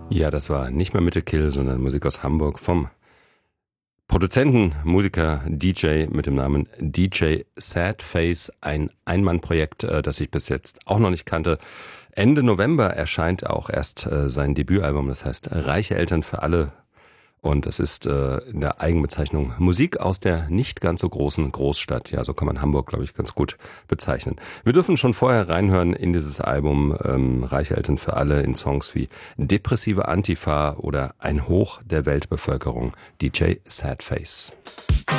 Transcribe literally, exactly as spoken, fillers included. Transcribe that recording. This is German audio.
Ja, das war nicht mehr Mitte Kill, sondern Musik aus Hamburg vom Produzenten, Musiker, D J mit dem Namen D J Sadface, ein Einmannprojekt, äh, das ich bis jetzt auch noch nicht kannte. Ende November erscheint auch erst äh, sein Debütalbum, das heißt Reiche Eltern für alle. Und es ist äh, in der Eigenbezeichnung Musik aus der nicht ganz so großen Großstadt. Ja, so kann man Hamburg, glaube ich, ganz gut bezeichnen. Wir dürfen schon vorher reinhören in dieses Album ähm, Reiche Eltern für alle in Songs wie Depressive Antifa oder Ein Hoch der Weltbevölkerung. D J Sadface.